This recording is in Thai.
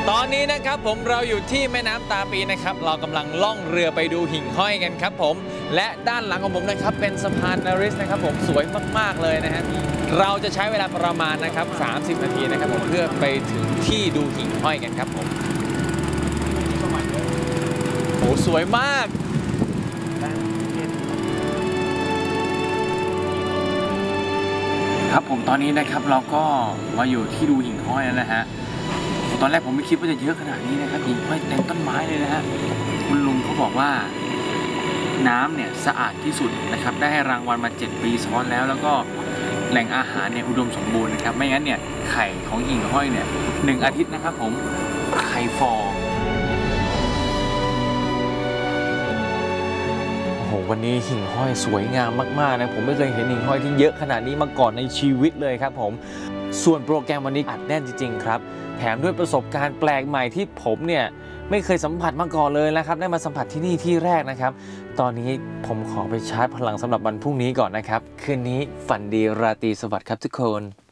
ตอนนี้นะครับผมเราอยู่ที่แม่น้ำตาปีนะครับเรากำลังล่องเรือไปดูหิ่งห้อยกันครับผมและด้านหลังของผมนะครับเป็นสะพานนาริสนะครับผมสวยมากๆเลยนะฮะเราจะใช้เวลาประมาณนะครับ30 นาทีนะครับผมเพื่อไปถึงที่ดูหิ่งห้อยกันครับผมโอ้สวยมากครับผมตอนนี้นะครับเราก็มาอยู่ที่ดูหิ่งห้อยแล้วนะฮะตอนแรกผมไม่คิดว่าจะเยอะขนาดนี้นะครับหิ่งห้อยเต็มต้นไม้เลยนะฮะคุณลุงเขาบอกว่าน้ำเนี่ยสะอาดที่สุดนะครับได้รางวัลมา7 ปีซ้อนแล้วก็แหล่งอาหารเนี่ยอุดมสมบูรณ์นะครับไม่งั้นเนี่ยไข่ของหิ่งห้อยเนี่ย1 อาทิตย์นะครับผมไข่ฟองโอ้โหวันนี้หิ่งห้อยสวยงามมากๆนะผมไม่เคยเห็นหิ่งห้อยที่เยอะขนาดนี้มาก่อนในชีวิตเลยครับผมส่วนโปรแกรมวันนี้อัดแน่นจริงๆครับแถมด้วยประสบการณ์แปลกใหม่ที่ผมเนี่ยไม่เคยสัมผัสมาก่อนเลยนะครับได้มาสัมผัสที่นี่ที่แรกนะครับตอนนี้ผมขอไปชาร์จพลังสำหรับวันพรุ่งนี้ก่อนนะครับคืนนี้ฝันดีราตรีสวัสดิ์ครับทุกคน